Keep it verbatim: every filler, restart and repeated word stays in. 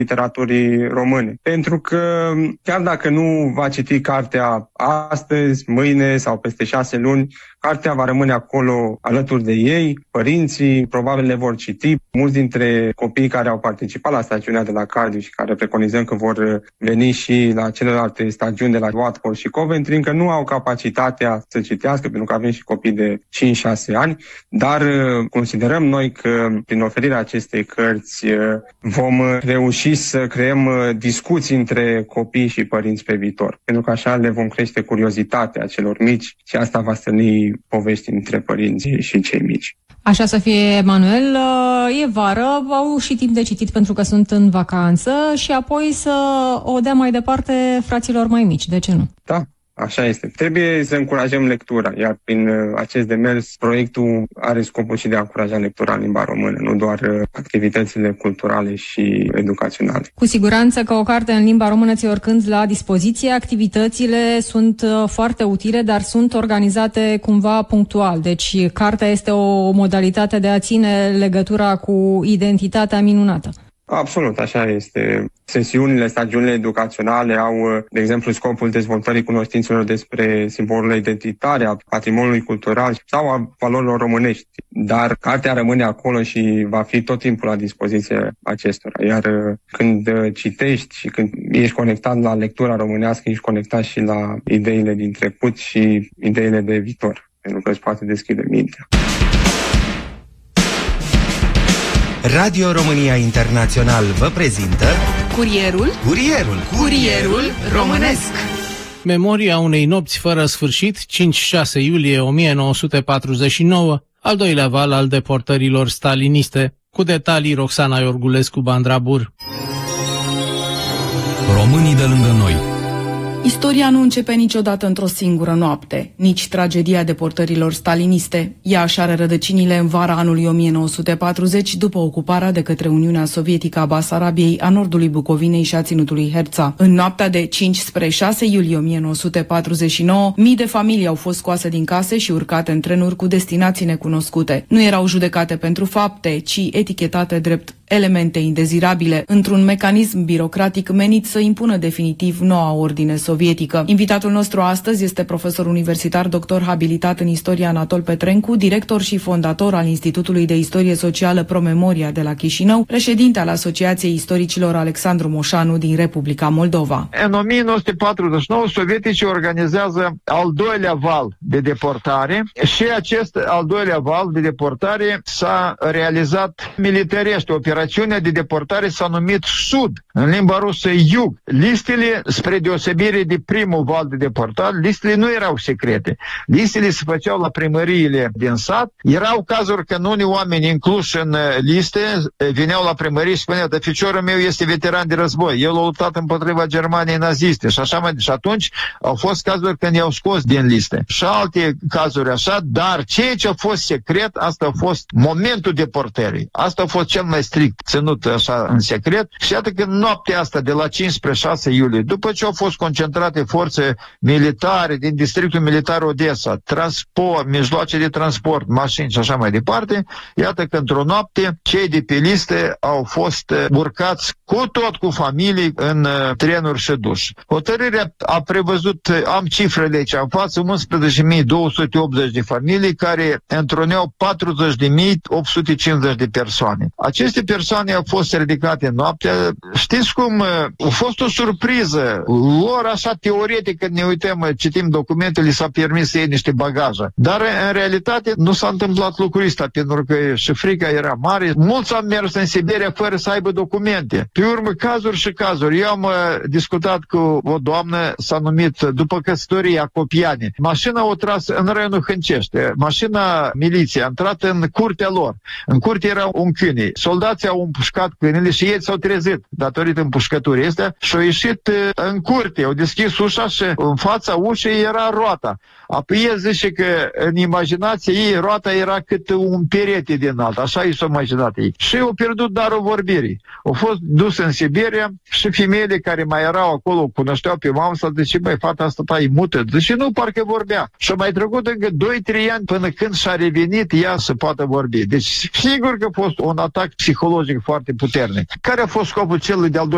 literaturii române. Pentru că chiar dacă nu va citi cartea astăzi, mâine sau peste șase luni, cartea va rămâne acolo alături de ei, părinții probabil le vor citi. Mulți dintre copiii care au participat la stagiunea de la Cardiff și care preconizăm că vor veni și la celelalte stagiuni de la Watford și Coventry încă nu au capacitatea să citească, pentru că avem și copii de cinci șase ani, dar considerăm noi că prin oferirea acestei cărți vom reuși să creăm discuții între copii și părinți pe viitor, pentru că așa le vom crește curiozitatea celor mici și asta va stârni povești între părinții și cei mici. Așa să fie, Emanuel. E vară, au și timp de citit pentru că sunt în vacanță și apoi să o dea mai departe fraților mai mici. De ce nu? Da. Așa este. Trebuie să încurajăm lectura, iar prin acest demers, proiectul are scopul și de a încuraja lectura în limba română, nu doar activitățile culturale și educaționale. Cu siguranță că o carte în limba română ți-e oricând la dispoziție. Activitățile sunt foarte utile, dar sunt organizate cumva punctual. Deci cartea este o modalitate de a ține legătura cu identitatea minunată. Absolut, așa este. Sesiunile, stagiunile educaționale au, de exemplu, scopul dezvoltării cunoștințelor despre simbolurile identitare, a patrimoniului cultural sau a valorilor românești. Dar cartea rămâne acolo și va fi tot timpul la dispoziție acestora. Iar când citești și când ești conectat la lectura românească, ești conectat și la ideile din trecut și ideile de viitor, pentru că îți poate deschide mintea. Radio România Internațional vă prezintă Curierul Curierul Curierul românesc. Memoria unei nopți fără sfârșit, cinci șase iulie o mie nouă sute patruzeci și nouă, al doilea val al deportărilor staliniste. Cu detalii, Roxana Iorgulescu, Bandrabur. Românii de lângă noi. Istoria nu începe niciodată într-o singură noapte, nici tragedia deportărilor staliniste. Ea își are rădăcinile în vara anului o mie nouă sute patruzeci, după ocuparea de către Uniunea Sovietică a Basarabiei, a nordului Bucovinei și a ținutului Herța. În noaptea de cinci spre șase iulie o mie nouă sute patruzeci și nouă, mii de familii au fost scoase din case și urcate în trenuri cu destinații necunoscute. Nu erau judecate pentru fapte, ci etichetate drept elemente indezirabile, într-un mecanism birocratic menit să impună definitiv noua ordine sovietică. Invitatul nostru astăzi este profesor universitar, doctor habilitat în istorie Anatol Petrencu, director și fondator al Institutului de Istorie Socială Promemoria de la Chișinău, președinte al Asociației Istoricilor Alexandru Moșanu din Republica Moldova. În o mie nouă sute patruzeci și nouă, sovieticii organizează al doilea val de deportare și acest al doilea val de deportare s-a realizat militarește. Operațiunea de deportare s-a numit Sud, în limba rusă Iug. Listele, spre deosebire de primul val de deportare, listele nu erau secrete. Listele se făceau la primăriile din sat. Erau cazuri când unii oameni incluși în liste veneau la primărie și spuneau: ficiorul meu este veteran de război, el a luptat împotriva Germaniei naziste și așa mai. Și atunci au fost cazuri când i-au scos din liste. Și alte cazuri așa, dar ceea ce a fost secret, asta a fost momentul deportării. Asta a fost cel mai strict ținut așa în secret. Și iată că noaptea asta de la cinci spre șase iulie, după ce au fost concentrate forțe militare din districtul militar Odessa, transport, mijloace de transport, mașini și așa mai departe, iată că într-o noapte cei de pe liste au fost urcați cu tot cu familii în trenuri și duși. Hotărârea a prevăzut, am cifrele aici în față, unsprezece mii două sute optzeci de familii care întruneau patruzeci de mii opt sute cincizeci de persoane. Aceste persoane au fost ridicate noaptea. Știți cum? A fost o surpriză. Lor așa teoretic, când ne uităm, citim documentele, s-a permis să iei niște bagaje. Dar în realitate nu s-a întâmplat lucrul ăsta, pentru că și frica era mare. Mulți au mers în Siberia fără să aibă documente. Pe urmă, cazuri și cazuri. Eu am discutat cu o doamnă, s-a numit, după căsătorie, Acopiane. Mașina o tras în raionul Hâncești. Mașina miliției a intrat în curtea lor. În curte era un câine. Soldații au împușcat câinele și ei s-au trezit datorită împușcăturii astea și au ieșit în curte, au deschis ușa și în fața ușei era roata. Apoi el zice că în imaginația ei roata era cât un perete din alt, așa i s-au imaginat ei. Și au pierdut darul vorbirii. Au fost dus în Siberia și femeile care mai erau acolo, cunoșteau pe mamă, s-a zis: băi, fata asta ta e mută. Zice: nu, parcă vorbea. Și a mai trecut încă doi trei ani până când și-a revenit ea să poată vorbi. Deci sigur că a fost un atac psihologic foarte puternic. Care a fost scopul celui de-al doilea